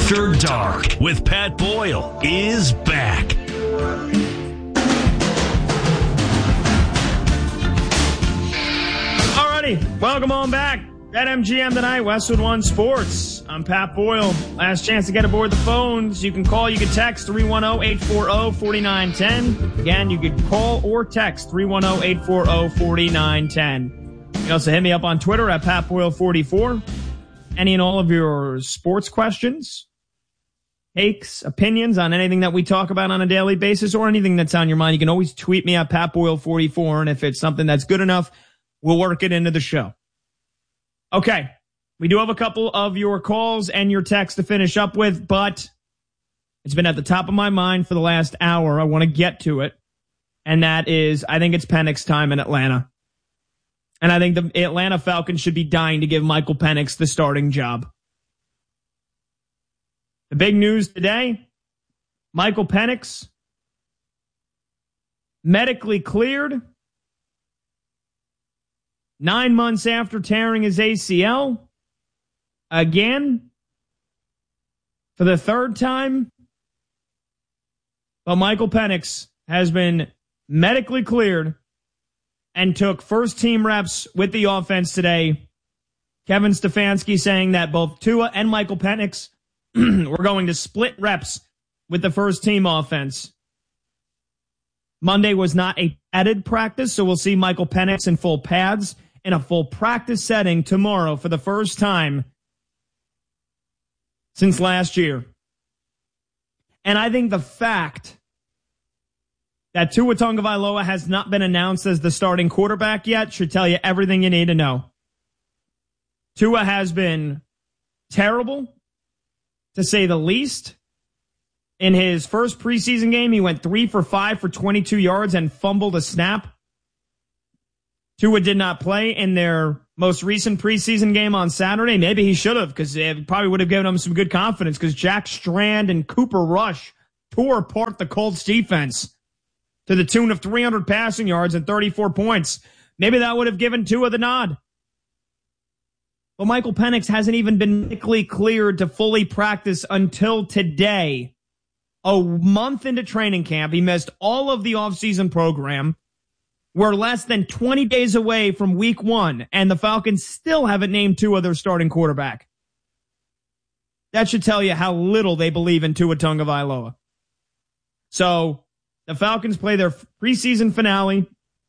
After Dark with Pat Boyle is back. Alrighty, welcome on back. BetMGM tonight, Westwood One Sports. I'm Pat Boyle. Last chance to get aboard the phones. You can call, you can text 310-840-4910. Again, you can call or text 310-840-4910. You can also hit me up on Twitter at PatBoyle44. Any and all of your sports questions, takes, opinions on anything that we talk about on a daily basis or anything that's on your mind, you can always tweet me at PatBoyle44. And if it's something that's good enough, we'll work it into the show. Okay, we do have a couple of your calls and your texts to finish up with, but it's been at the top of my mind for the last hour. I want to get to it, and that is, I think it's Penix time in Atlanta. And I think the Atlanta Falcons should be dying to give Michael Penix the starting job. The big news today, Michael Penix medically cleared 9 months after tearing his ACL, again, for the third time. But Michael Penix has been medically cleared and took first-team reps with the offense today. Kevin Stefanski saying that both Tua and Michael Penix were going to split reps with the first-team offense. Monday was not a padded practice, so we'll see Michael Penix in full pads in a full practice setting tomorrow for the first time since last year. And I think the fact that Tua Tagovailoa has not been announced as the starting quarterback yet should tell you everything you need to know. Tua has been terrible, to say the least. In his first preseason game, he went 3 for 5 for 22 yards and fumbled a snap. Tua did not play in their most recent preseason game on Saturday. Maybe he should have, because it probably would have given him some good confidence, because Jack Strand and Cooper Rush tore apart the Colts defense to the tune of 300 passing yards and 34 points. Maybe that would have given Tua the nod. But Michael Penix hasn't even been medically cleared to fully practice until today. A month into training camp, he missed all of the offseason program. We're less than 20 days away from week 1, and the Falcons still haven't named Tua their starting quarterback. That should tell you how little they believe in Tua Tagovailoa. So, the Falcons play their preseason finale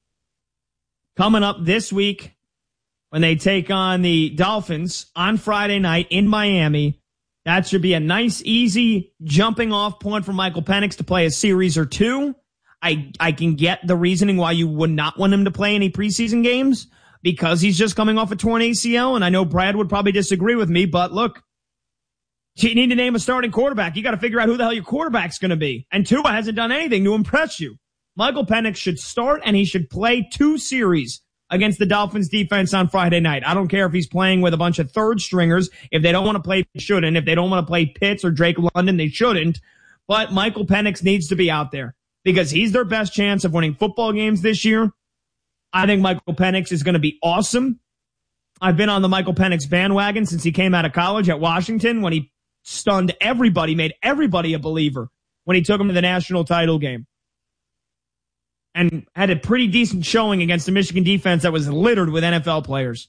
coming up this week when they take on the Dolphins on Friday night in Miami. That should be a nice, easy jumping off point for Michael Penix to play a series or two. I can get the reasoning why you would not want him to play any preseason games, because he's just coming off a torn ACL, and I know Brad would probably disagree with me, but look, you need to name a starting quarterback. You got to figure out who the hell your quarterback's going to be. And Tua hasn't done anything to impress you. Michael Penix should start, and he should play 2 series against the Dolphins defense on Friday night. I don't care if he's playing with a bunch of third stringers. If they don't want to play, they shouldn't. If they don't want to play Pitts or Drake London, they shouldn't. But Michael Penix needs to be out there, because he's their best chance of winning football games this year. I think Michael Penix is going to be awesome. I've been on the Michael Penix bandwagon since he came out of college at Washington, when he stunned everybody, made everybody a believer when he took him to the national title game. And had a pretty decent showing against the Michigan defense that was littered with NFL players.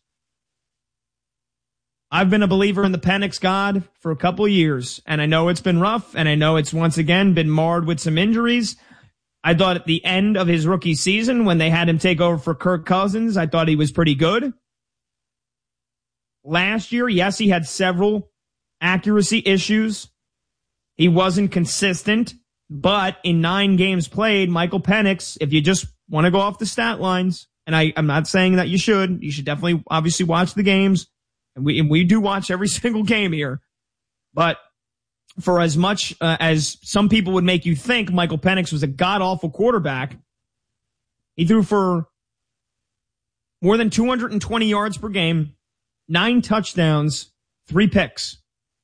I've been a believer in the Penix God for a couple of years, and I know it's been rough, and I know it's once again been marred with some injuries. I thought at the end of his rookie season, when they had him take over for Kirk Cousins, I thought he was pretty good. Last year, yes, he had several accuracy issues. He wasn't consistent, but in 9 games played, Michael Penix, if you just want to go off the stat lines, and I'm not saying that you should definitely obviously watch the games, and we do watch every single game here, but for as much as some people would make you think Michael Penix was a god-awful quarterback, he threw for more than 220 yards per game, 9 touchdowns, 3 picks.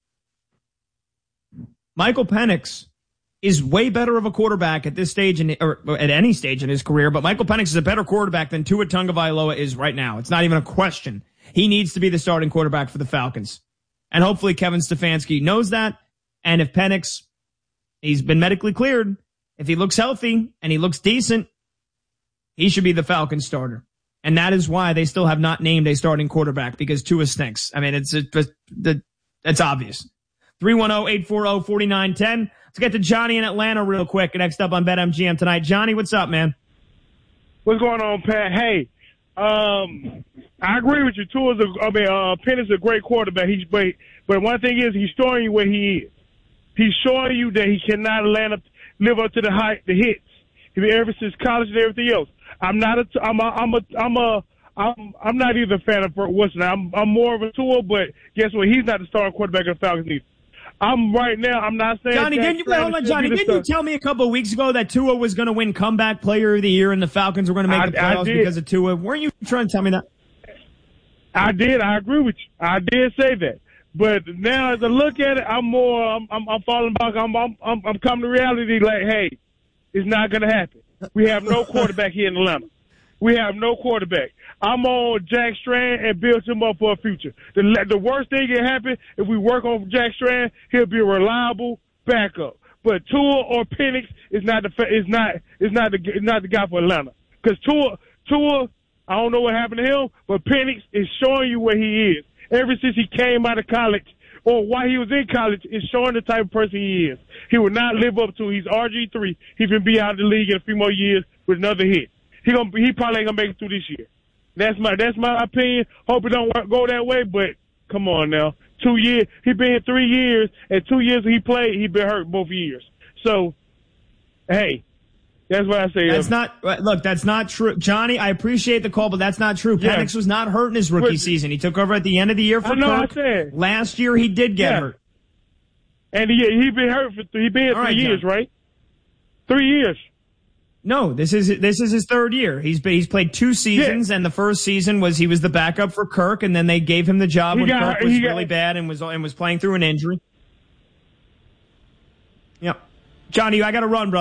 Michael Penix is way better of a quarterback at this stage, or at any stage in his career, but Michael Penix is a better quarterback than Tua Tagovailoa is right now. It's not even a question. He needs to be the starting quarterback for the Falcons. And hopefully Kevin Stefanski knows that. And if Penix, he's been medically cleared, if he looks healthy and he looks decent, he should be the Falcons starter. And that is why they still have not named a starting quarterback, because Tua stinks. I mean, it's obvious. 310-840-4910. Let's get to Johnny in Atlanta real quick. Next up on BetMGM tonight. Johnny, what's up, man? What's going on, Pat? Hey, I agree with you. Penn is a great quarterback. But one thing is, he's showing you where he is. He's showing you that he cannot live up to the hits. Ever since college and everything else. I'm not either a fan of Wilson. I'm more of a Tua, but guess what? He's not the starting quarterback of the Falcons either. I'm not saying Johnny, didn't you tell me a couple of weeks ago that Tua was going to win comeback player of the year and the Falcons were going to make the playoffs because of Tua? Weren't you trying to tell me that? I did. I agree with you. I did say that. But now as I look at it, I'm falling back. I'm coming to reality like, hey, it's not going to happen. We have no quarterback here in Atlanta. We have no quarterback. I'm on Jack Strand and build him up for a future. The worst thing can happen if we work on Jack Strand, he'll be a reliable backup. But Tua or Penix is not the guy for Atlanta. Because Tua, I don't know what happened to him, but Penix is showing you where he is. Ever since he came out of college, or while he was in college, is showing the type of person he is. He will not live up to. He's RG3. He can be out of the league in a few more years with another hit. He probably ain't gonna make it through this year. That's my opinion. Hope it don't go that way, but come on now. 2 years. He been here 3 years, and 2 years he played, he been hurt both years. So, hey, that's what I say. That's not true. Johnny, I appreciate the call, but that's not true. Yeah. Penix was not hurt in his rookie season. He took over at the end of the year for Kirk. Last year he did get hurt. And he been hurt for 3 years, right? 3 years. No, this is his third year. He's played 2 seasons, and the first season he was the backup for Kirk, and then they gave him the job when Kirk was really bad and was playing through an injury. Yep. Johnny, I got to run, bro.